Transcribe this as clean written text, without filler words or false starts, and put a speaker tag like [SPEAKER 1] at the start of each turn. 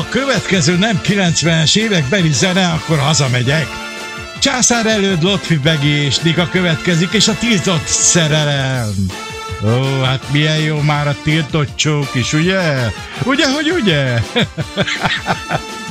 [SPEAKER 1] a következő nem 90-es évekbeli zene, akkor hazamegyek. Császár előtt Lotfi Begi és Nika következik, és a tiltott szerelem. Ó, hát milyen jó már a tiltott csók is, ugye? Ugye, hogy ugye?